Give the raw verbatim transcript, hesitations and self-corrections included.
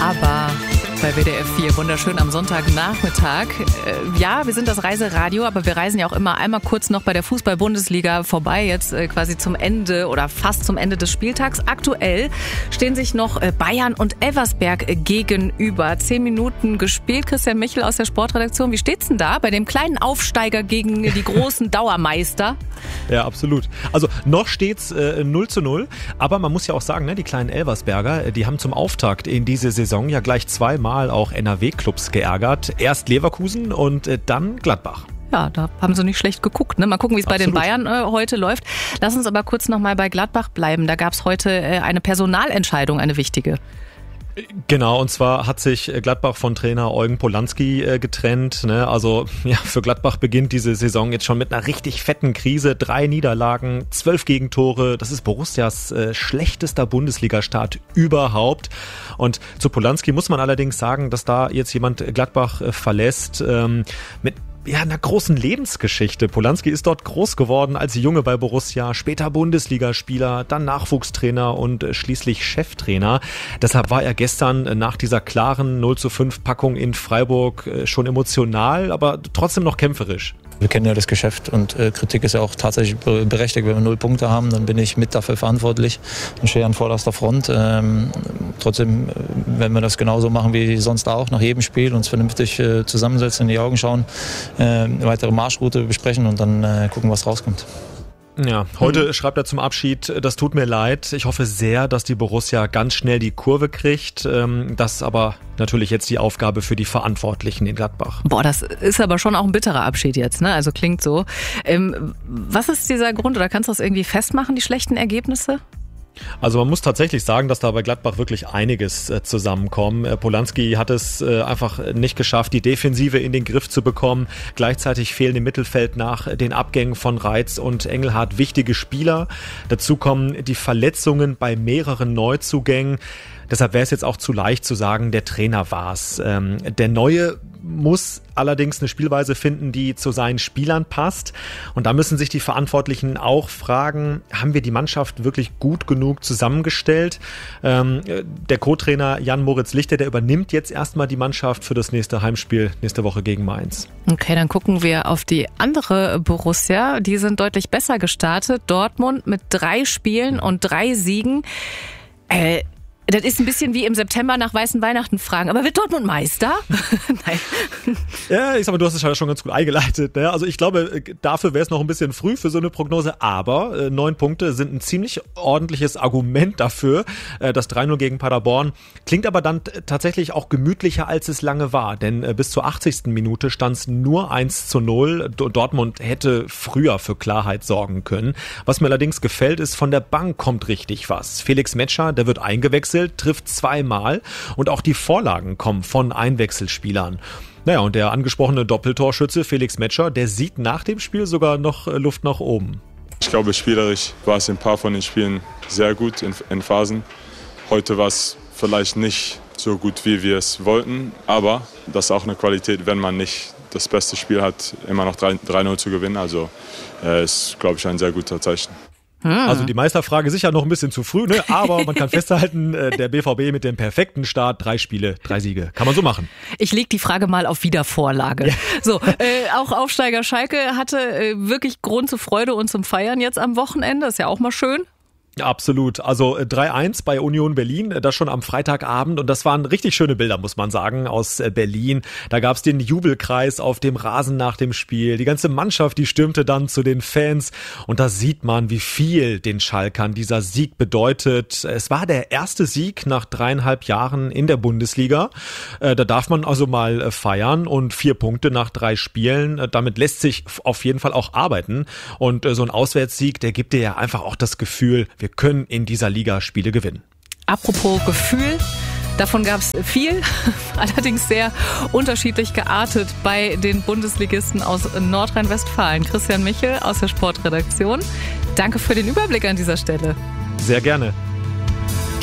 Aber bei W D F vier, wunderschön am Sonntagnachmittag. Äh, ja, wir sind das Reiseradio, aber wir reisen ja auch immer einmal kurz noch bei der Fußball-Bundesliga vorbei, jetzt äh, quasi zum Ende oder fast zum Ende des Spieltags. Aktuell stehen sich noch äh, Bayern und Elversberg äh, gegenüber. Zehn Minuten gespielt. Christian Michel aus der Sportredaktion. Wie steht's denn da bei dem kleinen Aufsteiger gegen die großen Dauermeister? Ja, absolut. Also noch steht's äh, null zu null, aber man muss ja auch sagen, ne, die kleinen Elversberger, die haben zum Auftakt in diese Saison ja gleich zweimal auch N R W-Clubs geärgert. Erst Leverkusen und äh, dann Gladbach. Ja, da haben sie nicht schlecht geguckt. Ne? Mal gucken, wie es bei den Bayern äh, heute läuft. Lass uns aber kurz noch mal bei Gladbach bleiben. Da gab es heute äh, eine Personalentscheidung, eine wichtige. Genau, und zwar hat sich Gladbach von Trainer Eugen Polanski äh, getrennt. Ne? Also ja, für Gladbach beginnt diese Saison jetzt schon mit einer richtig fetten Krise. Drei Niederlagen, zwölf Gegentore. Das ist Borussias äh, schlechtester Bundesliga-Start überhaupt. Und zu Polanski muss man allerdings sagen, dass da jetzt jemand Gladbach äh, verlässt ähm, mit ja, einer großen Lebensgeschichte. Polanski ist dort groß geworden als Junge bei Borussia, später Bundesligaspieler, dann Nachwuchstrainer und schließlich Cheftrainer. Deshalb war er gestern nach dieser klaren null zu fünf Packung in Freiburg schon emotional, aber trotzdem noch kämpferisch. Wir kennen ja das Geschäft und äh, Kritik ist ja auch tatsächlich berechtigt. Wenn wir null Punkte haben, dann bin ich mit dafür verantwortlich und stehe an vorderster Front. Ähm, trotzdem, wenn wir das genauso machen wie sonst auch, nach jedem Spiel uns vernünftig äh, zusammensetzen, in die Augen schauen, äh, eine weitere Marschroute besprechen und dann äh, gucken, was rauskommt. Ja, heute mhm. schreibt er zum Abschied, das tut mir leid. Ich hoffe sehr, dass die Borussia ganz schnell die Kurve kriegt. Das ist aber natürlich jetzt die Aufgabe für die Verantwortlichen in Gladbach. Boah, das ist aber schon auch ein bitterer Abschied jetzt, ne? Also klingt so. Ähm, was ist dieser Grund oder kannst du das irgendwie festmachen, die schlechten Ergebnisse? Also man muss tatsächlich sagen, dass da bei Gladbach wirklich einiges äh, zusammenkommt. Äh, Polanski hat es äh, einfach nicht geschafft, die Defensive in den Griff zu bekommen. Gleichzeitig fehlen im Mittelfeld nach den Abgängen von Reitz und Engelhardt wichtige Spieler. Dazu kommen die Verletzungen bei mehreren Neuzugängen. Deshalb wäre es jetzt auch zu leicht zu sagen, der Trainer war's. Ähm, der Neue muss allerdings eine Spielweise finden, die zu seinen Spielern passt. Und da müssen sich die Verantwortlichen auch fragen, haben wir die Mannschaft wirklich gut genug zusammengestellt? Ähm, der Co-Trainer Jan-Moritz Lichter, der übernimmt jetzt erstmal die Mannschaft für das nächste Heimspiel nächste Woche gegen Mainz. Okay, dann gucken wir auf die andere Borussia. Die sind deutlich besser gestartet. Dortmund mit drei Spielen und drei Siegen. Äh, Das ist ein bisschen wie im September nach weißen Weihnachten fragen. Aber wird Dortmund Meister? Nein. Ja, ich sag mal, du hast es schon ganz gut eingeleitet. Ne? Also ich glaube, dafür wäre es noch ein bisschen früh für so eine Prognose. Aber äh, neun Punkte sind ein ziemlich ordentliches Argument dafür. Äh, das drei null gegen Paderborn klingt aber dann t- tatsächlich auch gemütlicher, als es lange war. Denn äh, bis zur achtzigsten Minute stand es nur eins zu null. D- Dortmund hätte früher für Klarheit sorgen können. Was mir allerdings gefällt, ist, von der Bank kommt richtig was. Felix Metscher, der wird eingewechselt, trifft zweimal und auch die Vorlagen kommen von Einwechselspielern. Naja, und der angesprochene Doppeltorschütze Felix Metscher, der sieht nach dem Spiel sogar noch Luft nach oben. Ich glaube, spielerisch war es in ein paar von den Spielen sehr gut in, in Phasen. Heute war es vielleicht nicht so gut, wie wir es wollten, aber das ist auch eine Qualität, wenn man nicht das beste Spiel hat, immer noch drei null zu gewinnen. Also äh, ist, glaube ich, ein sehr guter Zeichen. Also die Meisterfrage sicher noch ein bisschen zu früh, ne? Aber man kann festhalten, der B V B mit dem perfekten Start, drei Spiele, drei Siege. Kann man so machen. Ich leg die Frage mal auf Wiedervorlage. Ja. So, äh, auch Aufsteiger Schalke hatte äh, wirklich Grund zur Freude und zum Feiern jetzt am Wochenende. Ist ja auch mal schön. Absolut. Also drei eins bei Union Berlin, das schon am Freitagabend. Und das waren richtig schöne Bilder, muss man sagen, aus Berlin. Da gab's den Jubelkreis auf dem Rasen nach dem Spiel. Die ganze Mannschaft, die stürmte dann zu den Fans. Und da sieht man, wie viel den Schalkern dieser Sieg bedeutet. Es war der erste Sieg nach dreieinhalb Jahren in der Bundesliga. Da darf man also mal feiern. Und vier Punkte nach drei Spielen. Damit lässt sich auf jeden Fall auch arbeiten. Und so ein Auswärtssieg, der gibt dir ja einfach auch das Gefühl, wir können in dieser Liga Spiele gewinnen. Apropos Gefühl, davon gab es viel, allerdings sehr unterschiedlich geartet bei den Bundesligisten aus Nordrhein-Westfalen. Christian Michel aus der Sportredaktion, danke für den Überblick an dieser Stelle. Sehr gerne.